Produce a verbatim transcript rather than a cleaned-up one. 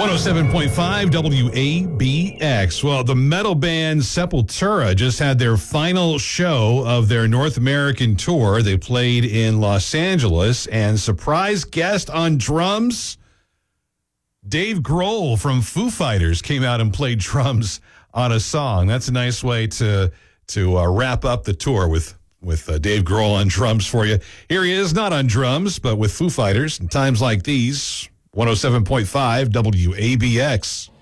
one oh seven point five W A B X. Well, the metal band Sepultura just had their final show of their North American tour. They played in Los Angeles, and surprise guest on drums, Dave Grohl from Foo Fighters came out and played drums on a song. That's a nice way to to uh, wrap up the tour with with uh, Dave Grohl on drums for you. Here he is, not on drums, but with Foo Fighters. In times like these, one oh seven point five W A B X.